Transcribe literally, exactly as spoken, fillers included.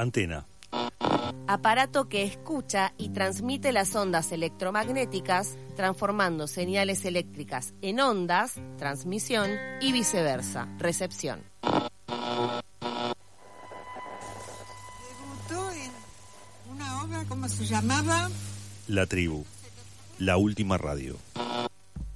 Antena. Aparato que escucha y transmite las ondas electromagnéticas, transformando señales eléctricas en ondas, transmisión, y viceversa, recepción. Debutó en una obra, ¿cómo se llamaba? La Tribu, la última radio.